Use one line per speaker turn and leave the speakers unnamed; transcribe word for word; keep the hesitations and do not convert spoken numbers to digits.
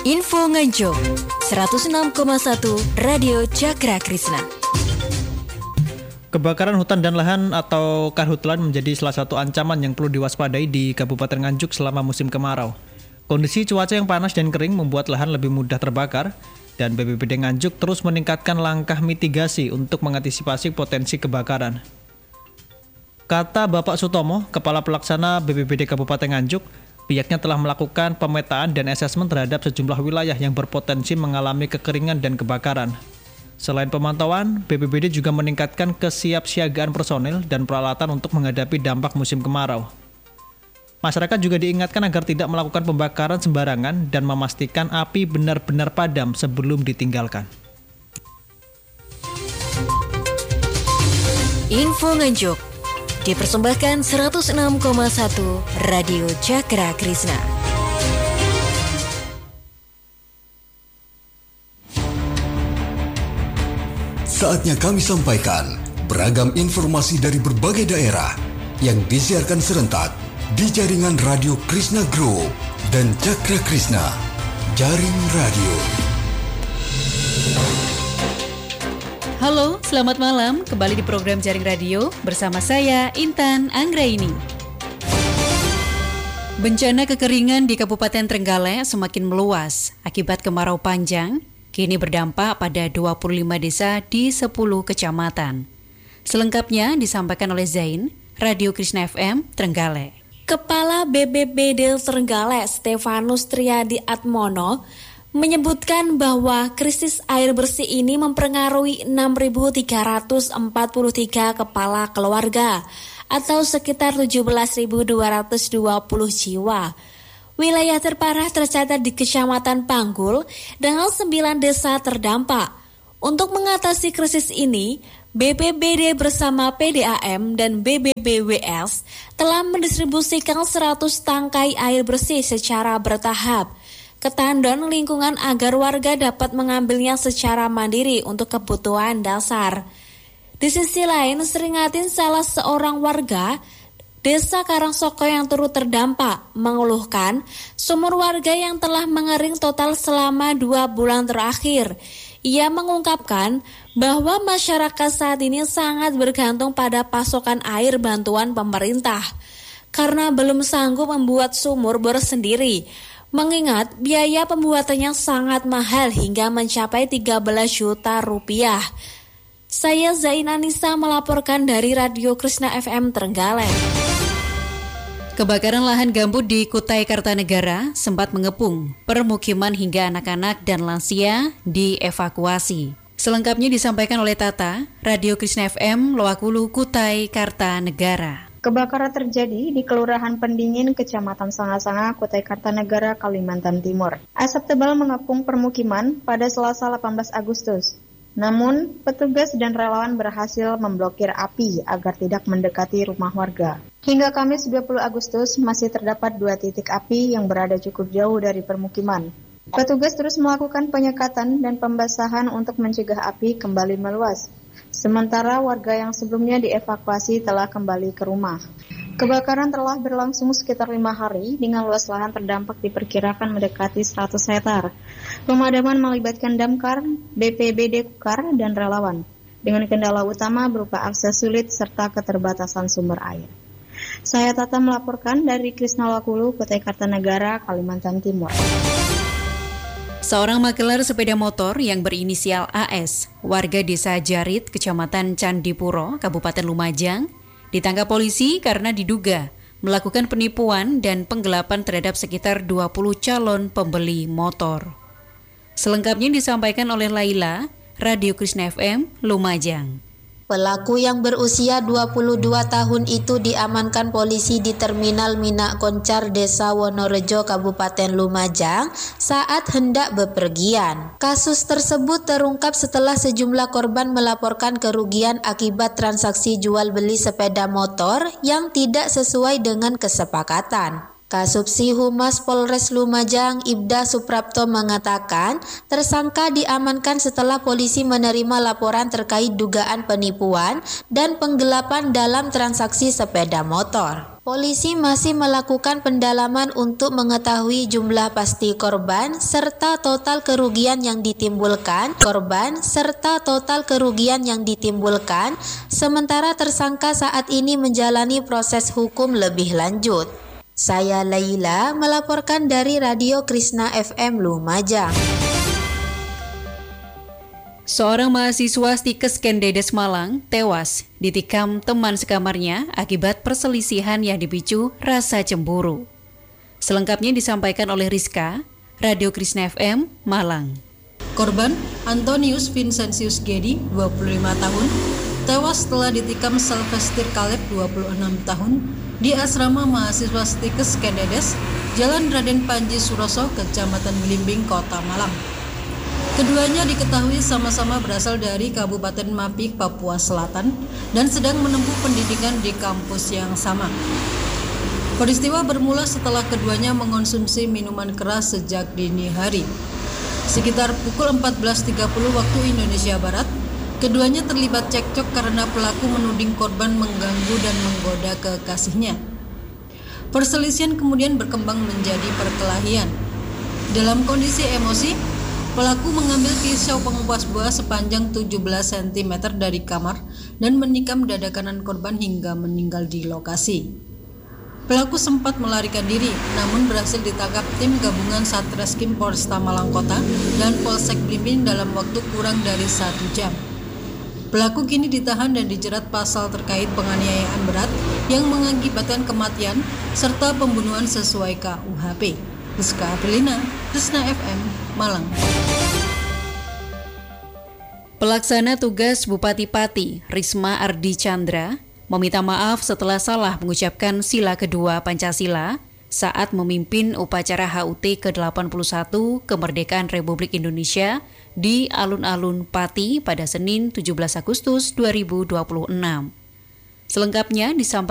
Info Nganjuk seratus enam koma satu Radio Cakra Krishna.
Kebakaran hutan dan lahan atau karhutlan menjadi salah satu ancaman yang perlu diwaspadai di Kabupaten Nganjuk selama musim kemarau. Kondisi cuaca yang panas dan kering membuat lahan lebih mudah terbakar, dan B P B D Nganjuk terus meningkatkan langkah mitigasi untuk mengantisipasi potensi kebakaran. Kata Bapak Sutomo, Kepala Pelaksana B P B D Kabupaten Nganjuk, pihaknya telah melakukan pemetaan dan asesmen terhadap sejumlah wilayah yang berpotensi mengalami kekeringan dan kebakaran. Selain pemantauan, B P B D juga meningkatkan kesiapsiagaan personil dan peralatan untuk menghadapi dampak musim kemarau. Masyarakat juga diingatkan agar tidak melakukan pembakaran sembarangan dan memastikan api benar-benar padam sebelum ditinggalkan.
Info Nganjuk dipersembahkan seratus enam koma satu Radio Cakra Krishna.
Saatnya kami sampaikan beragam informasi dari berbagai daerah yang disiarkan serentak di jaringan Radio Krishna Group dan Cakra Krishna, Jaring Radio.
Halo, selamat malam. Kembali di program Jaring Radio bersama saya, Intan Anggraini. Bencana kekeringan di Kabupaten Trenggalek semakin meluas akibat kemarau panjang, kini berdampak pada dua puluh lima desa di sepuluh kecamatan. Selengkapnya disampaikan oleh Zain, Radio Krishna F M Trenggalek.
Kepala B B B D Trenggalek, Stefanus Triadi Atmono, menyebutkan bahwa krisis air bersih ini mempengaruhi enam ribu tiga ratus empat puluh tiga kepala keluarga atau sekitar tujuh belas ribu dua ratus dua puluh jiwa. Wilayah terparah tercatat di Kecamatan Panggul dengan sembilan desa terdampak. Untuk mengatasi krisis ini, B P B D bersama P D A M dan B B B W S telah mendistribusikan seratus tangkai air bersih secara bertahap ke tandon lingkungan agar warga dapat mengambilnya secara mandiri untuk kebutuhan dasar. Di sisi lain, Seringatin, salah seorang warga Desa Karangsoko yang turut terdampak, mengeluhkan sumur warga yang telah mengering total selama dua bulan terakhir. Ia mengungkapkan bahwa masyarakat saat ini sangat bergantung pada pasokan air bantuan pemerintah karena belum sanggup membuat sumur bor sendiri. Mengingat biaya pembuatannya sangat mahal hingga mencapai tiga belas juta rupiah. Saya Zain Anissa melaporkan dari Radio Krishna F M Trenggalek.
Kebakaran lahan gambut di Kutai Kartanegara sempat mengepung permukiman hingga anak-anak dan lansia dievakuasi. Selengkapnya disampaikan oleh Tata, Radio Krishna F M Loakulu, Kutai Kartanegara.
Kebakaran terjadi di Kelurahan Pendingin, Kecamatan Sanga-Sanga, Kutai Kartanegara, Kalimantan Timur. Asap tebal mengepung permukiman pada Selasa delapan belas Agustus. Namun, petugas dan relawan berhasil memblokir api agar tidak mendekati rumah warga. Hingga Kamis dua puluh Agustus masih terdapat dua titik api yang berada cukup jauh dari permukiman. Petugas terus melakukan penyekatan dan pembasahan untuk mencegah api kembali meluas. Sementara warga yang sebelumnya dievakuasi telah kembali ke rumah. Kebakaran telah berlangsung sekitar lima hari dengan luas lahan terdampak diperkirakan mendekati seratus hektar. Pemadaman melibatkan damkar, B P B D Kukar, dan relawan. Dengan kendala utama berupa akses sulit serta keterbatasan sumber air. Saya Tata melaporkan dari Krishna Loakulu, Kutai Kartanegara, Kalimantan Timur.
Seorang makelar sepeda motor yang berinisial A S, warga desa Jarit, Kecamatan Candipuro, Kabupaten Lumajang, ditangkap polisi karena diduga melakukan penipuan dan penggelapan terhadap sekitar dua puluh calon pembeli motor. Selengkapnya disampaikan oleh Laila, Radio Krishna F M, Lumajang.
Pelaku yang berusia dua puluh dua tahun itu diamankan polisi di Terminal Minak Koncar, Desa Wonorejo, Kabupaten Lumajang saat hendak bepergian. Kasus tersebut terungkap setelah sejumlah korban melaporkan kerugian akibat transaksi jual beli sepeda motor yang tidak sesuai dengan kesepakatan. Kasubsi Humas Polres Lumajang, Ibda Suprapto, mengatakan tersangka diamankan setelah polisi menerima laporan terkait dugaan penipuan dan penggelapan dalam transaksi sepeda motor. Polisi masih melakukan pendalaman untuk mengetahui jumlah pasti korban serta total kerugian yang ditimbulkan korban serta total kerugian yang ditimbulkan, sementara tersangka saat ini menjalani proses hukum lebih lanjut. Saya Laila melaporkan dari Radio Krishna F M Lumajang.
Seorang mahasiswa Stikes Kendedes Malang tewas ditikam teman sekamarnya akibat perselisihan yang dipicu rasa cemburu. Selengkapnya disampaikan oleh Rizka, Radio Krishna F M Malang.
Korban Antonius Vincentius Gedi, dua puluh lima tahun, tewas setelah ditikam Sylvester Caleb, dua puluh enam tahun, di asrama mahasiswa Stikes Kendedes, Jalan Raden Panji Suroso, Kecamatan Belimbing, Kota Malang. Keduanya diketahui sama-sama berasal dari Kabupaten Mapik, Papua Selatan, dan sedang menempuh pendidikan di kampus yang sama. Peristiwa bermula setelah keduanya mengonsumsi minuman keras sejak dini hari. Sekitar pukul empat belas tiga puluh waktu Indonesia Barat, keduanya terlibat cekcok karena pelaku menuding korban mengganggu dan menggoda kekasihnya. Perselisihan kemudian berkembang menjadi perkelahian. Dalam kondisi emosi, pelaku mengambil pisau pengupas buah sepanjang tujuh belas sentimeter dari kamar dan menikam dada kanan korban hingga meninggal di lokasi. Pelaku sempat melarikan diri, namun berhasil ditangkap tim gabungan Satreskrim Polresta Malang Kota dan Polsek Blimbing dalam waktu kurang dari satu jam. Pelaku kini ditahan dan dijerat pasal terkait penganiayaan berat yang mengakibatkan kematian serta pembunuhan sesuai K U H P. Rizka Aprilina, Krishna F M, Malang.
Pelaksana tugas Bupati Pati, Risma Ardi Chandra, meminta maaf setelah salah mengucapkan sila kedua Pancasila saat memimpin upacara H U T ke delapan puluh satu Kemerdekaan Republik Indonesia di alun-alun Pati pada Senin tujuh belas Agustus dua ribu dua puluh enam. Selengkapnya disampaikan